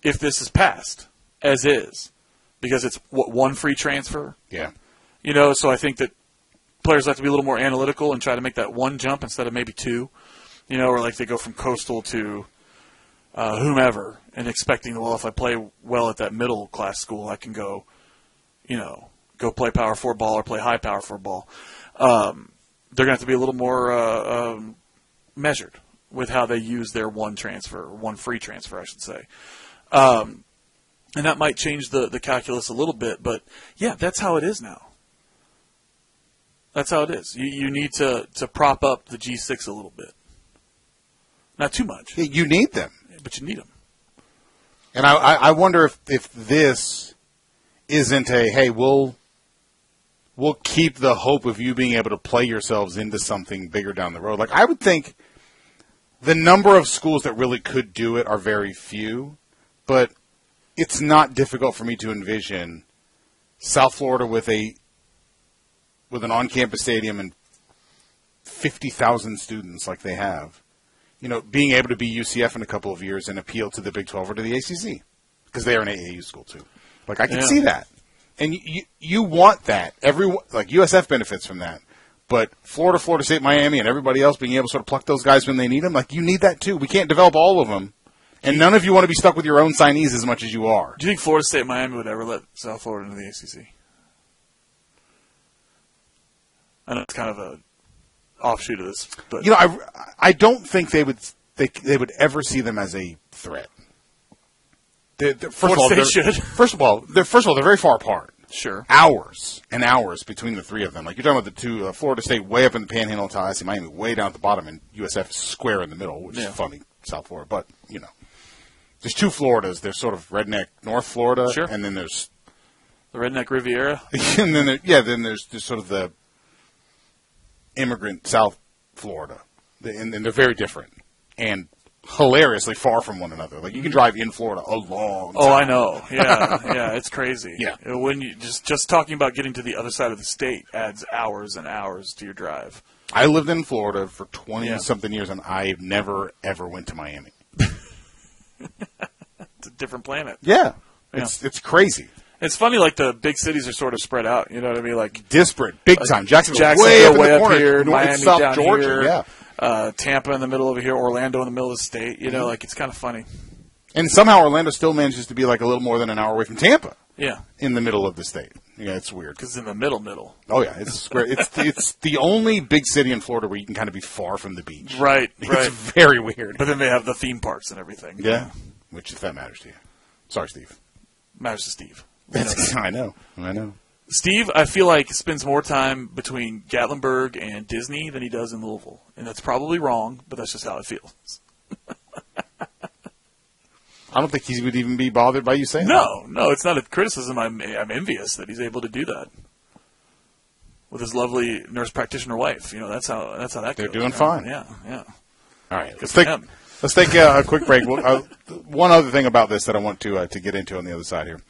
if this is passed as is, because it's one free transfer. Yeah. So I think that players have to be a little more analytical and try to make that one jump instead of maybe two. Or like they go from Coastal to whomever, and expecting, well, if I play well at that middle class school, I can go play Power 4 ball or play high Power 4 ball. They're going to have to be a little more measured with how they use their one free transfer, I should say. And that might change the calculus a little bit, but yeah, that's how it is now. That's how it is. You need to prop up the G6 a little bit. Not too much. You need them. But you need them. And I wonder if this isn't a, hey, we'll keep the hope of you being able to play yourselves into something bigger down the road. Like, I would think the number of schools that really could do it are very few, but it's not difficult for me to envision South Florida with an on-campus stadium and 50,000 students like they have, being able to be UCF in a couple of years and appeal to the Big 12 or to the ACC, because they are an AAU school too. Like, I can see that. And you want that. USF benefits from that. But Florida, Florida State, Miami, and everybody else being able to sort of pluck those guys when they need them, like, you need that too. We can't develop all of them. And none of you want to be stuck with your own signees as much as you are. Do you think Florida State and Miami would ever let South Florida into the ACC? I know it's kind of a offshoot of this, but I don't think they would ever see them as a threat. First of all, they're very far apart. Sure. Hours and hours between the three of them. Like, you're talking about the two, Florida State way up in the Panhandle, Tallahassee, Miami way down at the bottom, and USF square in the middle, which is funny, South Florida. But, there's two Floridas. There's sort of redneck North Florida, sure, and then there's the redneck Riviera. And then there's sort of the immigrant South Florida, and they're very different and hilariously far from one another. Like, you can drive in Florida a long time. Oh, I know. Yeah, it's crazy. Yeah, when you just talking about getting to the other side of the state adds hours and hours to your drive. I lived in Florida for 20-something years, and I never ever went to Miami. It's a different planet. Yeah. It's crazy. It's funny, like, the big cities are sort of spread out. You know what I mean? Like, disparate, big time. Jacksonville way up up corner, here, Miami South down Georgia, here, Tampa in the middle over here, Orlando in the middle of the state. Like, it's kind of funny. And somehow Orlando still manages to be like a little more than an hour away from Tampa. Yeah. In the middle of the state. Yeah, it's weird. Because it's in the middle. Oh, yeah. It's square. It's the only big city in Florida where you can kind of be far from the beach. Right. It's very weird. But then they have the theme parks and everything. Yeah. Which, if that matters to you. Sorry, Steve. Matters to Steve. I know. Steve, I feel like, spends more time between Gatlinburg and Disney than he does in Louisville. And that's probably wrong, but that's just how it feels. I don't think he would even be bothered by you saying that. No, it's not a criticism. I'm envious that he's able to do that with his lovely nurse practitioner wife. That's how that goes. They're doing fine. Yeah. All right, let's take a quick break. One other thing about this that I want to get into on the other side here.